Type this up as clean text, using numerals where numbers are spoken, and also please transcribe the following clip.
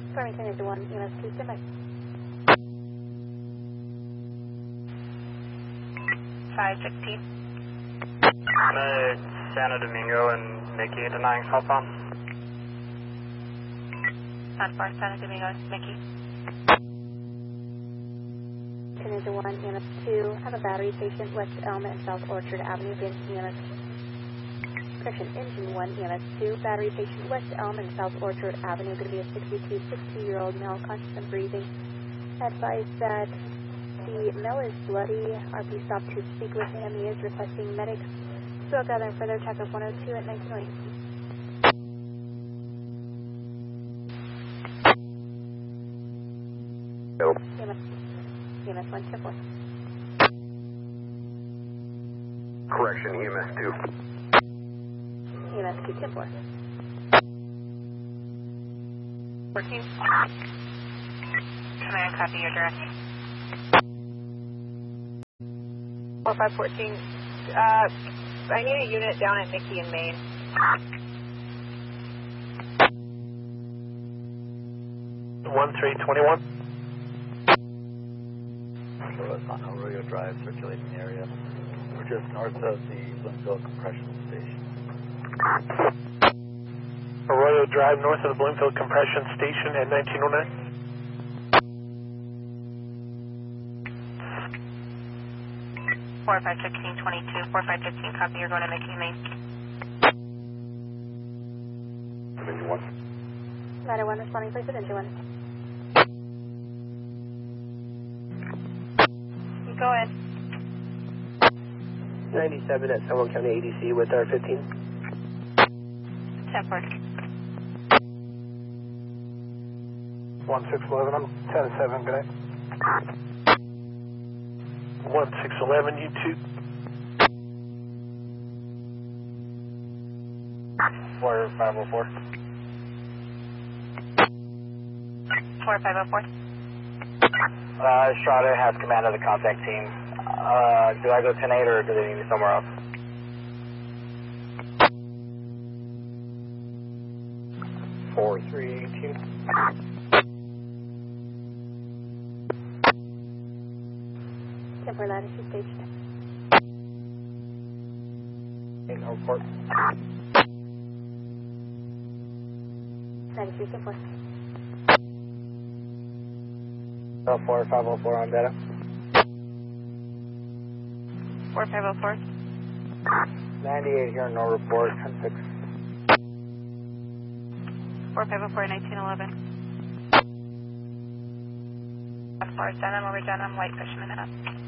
Farmington is the 1, EMS 2, standby. 516. Santo Domingo and Mickey denying southbound. On far Santo Domingo, Mickey. Farmington is the 1, EMS 2, have a battery patient, West Elm and South Orchard Avenue, against EMS. Correction, engine 1, EMS 2, battery patient, West Elm and South Orchard Avenue, going to be a 62-year-old male, conscious and breathing. Advise that the male is bloody. RP stopped to speak with him. He is requesting medics. So gather further checkup 102 at 1908. Nope. EMS 124. Correction, EMS 2. EMS 224. 14. Command, copy your direct. 4514. I need a unit down at Mickey in Maine. One 321. So it's on Arroyo Drive, circulating the area. We're just north of the Bloomfield Compression Station. Arroyo Drive, north of the Bloomfield Compression Station at 1909. 451522, 4515, copy, you're going to Mickey, Maine. 51. Ladder 1 responding, place it into 1. You go ahead. 97 at San Juan County ADC with our 15. 10-4. 1611, I'm 10-7, good night. 1611, you 2. 4504. 4504. Estrada has command of the contact team. Do I go 10-8 or do they need me somewhere else? Four 318. Temporary ladder 2 staged. No report. 93, 4. 4504 on data. 4504. 98 here, no report. 10-6. 4504, 1911. As far as Denham, over Denham, light fisherman up.